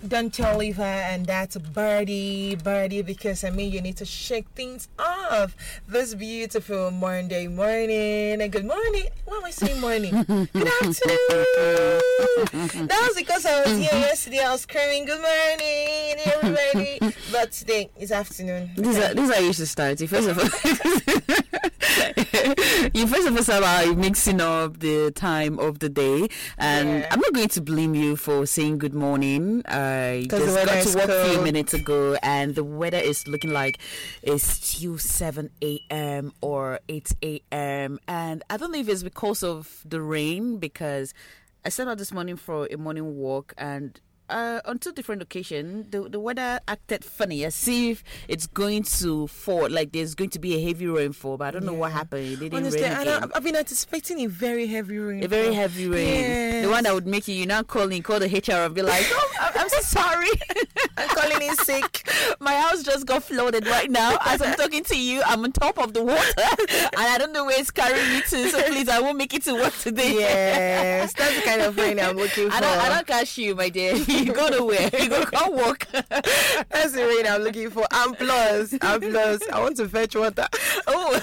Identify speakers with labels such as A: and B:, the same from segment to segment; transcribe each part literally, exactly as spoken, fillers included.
A: Dante Oliver, and that's Birdie, Birdie, because I mean, you need to shake things off this beautiful Monday morning. And good morning. Why am I saying morning? Good afternoon. That was because I was here yesterday. I was screaming, good morning, everybody. But today is afternoon.
B: This is this is how you should start. You first of all, you first of all start by mixing up the time of the day, and
A: Yeah.
B: I'm not going to blame you for saying good morning. I
A: the
B: just
A: weather
B: got
A: is
B: to work a few
A: cold.
B: minutes ago, and the weather is looking like it's still seven a.m. or eight a.m. and I don't know if it's because of the rain, because I set out this morning for a morning walk, and Uh, on two different occasions, the, the weather acted funny, as if it's going to fall, like there's going to be a heavy rainfall, but I don't know what
A: Yeah.
B: happened. It didn't
A: Honestly,
B: rain
A: and
B: again.
A: I, I've been anticipating a very heavy rain.
B: A very heavy rain.
A: Yes.
B: The one that would make you, you now calling, call the H R and be like, oh, I'm, I'm so sorry.
A: I'm calling in sick.
B: My house just got flooded right now. As I'm talking to you, I'm on top of the water, and I don't know where it's carrying me to, so please, I won't make it to work today.
A: Yes, that's the kind of rain I'm looking for.
B: I don't, I don't catch you, my dear. You go nowhere. You go, come walk.
A: That's the rain I'm looking for. And plus, and plus, I want to fetch water.
B: Oh.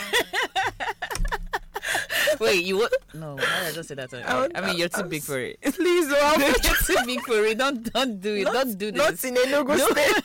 B: Wait, you what? No, why did I just say that?
A: I want-
B: I mean, you're too big for it.
A: Please, no, I'll
B: You're
A: fetch
B: too big for it. Don't, don't do it.
A: not,
B: don't do this.
A: Not in Enugu
B: No.
A: State.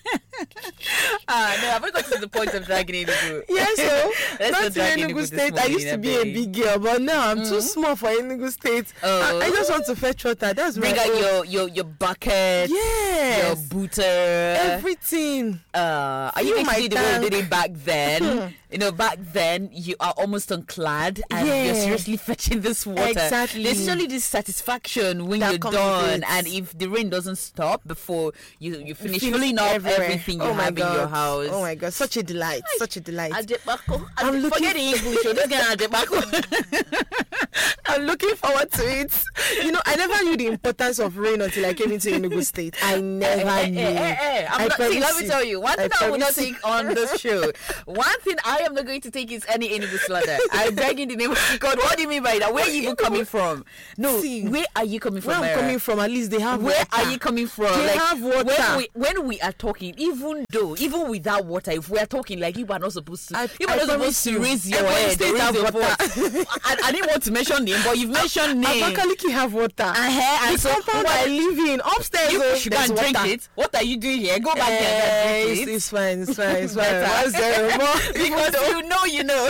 B: Ah, no, I've already got to the point of dragging Enugu.
A: Yes, so
B: Let's
A: not
B: not
A: in
B: drag
A: Enugu
B: Enugu this
A: State. I
B: morning,
A: used to be a
B: beg.
A: big girl, but now I'm too small for Enugu State.
B: Oh.
A: I, I just want to fetch water. That's
B: Bring
A: my
B: out
A: own-
B: your, your, your bucket,
A: Yes.
B: your booter.
A: Everything.
B: Uh, are you
A: Fill
B: going to
A: my
B: do the way
A: tank.
B: we did it back then? You know, back then you are almost unclad and
A: Yeah.
B: you're seriously fetching this water.
A: Exactly.
B: There's usually this satisfaction when
A: That
B: you're
A: comes with
B: done,
A: it.
B: and if the rain doesn't stop before you you finish
A: Finish
B: filling up
A: everywhere.
B: everything you
A: Oh my
B: have in your
A: God.
B: house.
A: Oh my God, such a delight. Such a delight.
B: Ajebako.
A: I'm
B: Aje-
A: looking-
B: Forget the English. You're just getting Ajebako.
A: I'm looking forward to it. You know, I never knew the importance of rain until I came into Enugu State. I never
B: Hey,
A: knew.
B: hey, hey, hey. I'm
A: I
B: not, see, let
A: promise
B: me
A: you.
B: tell you, one
A: I
B: thing I, will not
A: promise you.
B: take on this show. One thing I am not going to take is any Enugu slander. I beg in the name of God. What do you mean by that? Where are you even coming from? No,
A: See,
B: where are you coming from?
A: Where I'm
B: Myra?
A: coming from, at least they have
B: Where
A: water.
B: are you coming from?
A: They
B: like,
A: have water.
B: When we, when we are talking, even though, even without water, if we are talking, like you are not supposed to,
A: I-
B: you
A: I
B: are not
A: promise
B: supposed to
A: you,
B: raise your
A: Ebonyi
B: head,
A: State
B: raise
A: have
B: your
A: water.
B: voice. I, I didn't want to mention name, but you've mentioned name.
A: Abakaliki have water.
B: Uh-huh, and
A: The
B: so
A: compound
B: what-
A: I live in, upstairs,
B: you
A: oh,
B: should go
A: there's
B: and drink
A: water.
B: it. What are you doing here? Go back
A: Eh,
B: there and
A: it's,
B: drink it.
A: it's fine, it's fine, it's fine.
B: Better.
A: What's there more?
B: Because you know, you know.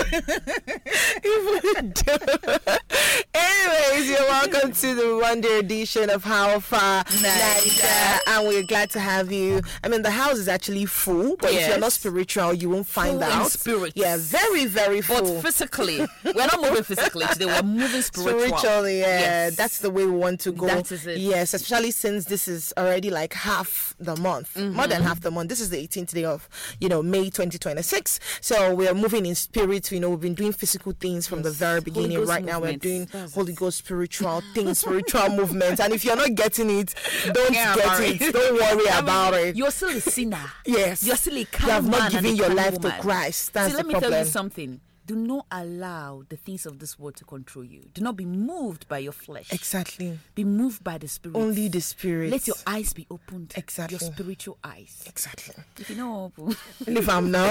A: Even though- Anyways, you're welcome to the Monday edition of How Far
B: Naija.
A: and we're glad to have you. I mean, the house is actually full, but if you're
B: Yes.
A: not spiritual, you won't find
B: Full in
A: out.
B: spirit.
A: Yeah, very, very
B: But
A: full.
B: physically, we're not moving physically today. We're moving spiritual.
A: Spiritually, yeah,
B: Yes.
A: that's the way we want to go.
B: That is it.
A: Yes, especially since this is already like half the month, more than half the month. This is the eighteenth day of, you know, May twenty twenty-six. So we are moving in spirit. You know, we've been doing physical things from the very beginning.
B: Ghost
A: Right now, we're
B: movements.
A: doing
B: That's
A: Holy Ghost spiritual things, spiritual movements. And if you're not getting it, don't
B: Yeah,
A: get
B: worry.
A: it. Don't worry
B: I mean,
A: about it.
B: You're still a sinner.
A: Yes,
B: You're still a
A: you
B: carnal
A: have not
B: man and
A: given
B: a
A: your
B: carnal
A: life to
B: woman.
A: Christ. That's
B: See, let
A: the
B: me
A: problem.
B: tell you something. Do not allow the things of this world to control you. Do not be moved by your flesh.
A: Exactly.
B: Be moved by the spirit.
A: Only the spirit.
B: Let your eyes be opened.
A: Exactly.
B: Your spiritual eyes.
A: Exactly.
B: If you know, open.
A: If I'm now.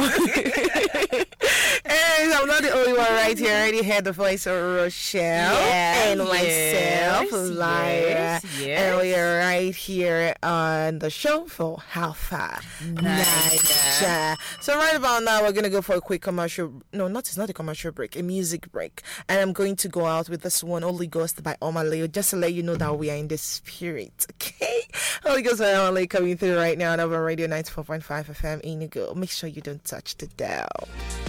A: And I'm not the only one right here. I already heard the voice of Rochelle
B: Yeah,
A: and myself,
B: yes,
A: Lyra.
B: yes, yes.
A: And we are right here on the show for How Far Naija. So right about now, we're going to go for a quick commercial. No, not it's not a commercial break, a music break. And I'm going to go out with this one, Holy Ghost by Omaleo, just to let you know that we are in the spirit, okay? Holy Ghost by Omaleo coming through right now on our radio ninety-four point five F M Enugu. Make sure you don't touch the dial.